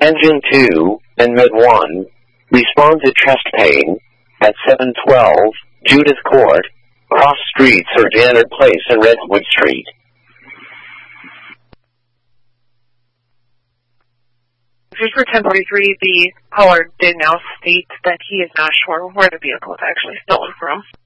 Engine 2 and Med 1 respond to chest pain at 712 Judith Court, cross streets or Janet Place and Redwood Street. For 1043, the caller did now state that he is not sure where the vehicle is actually stolen from.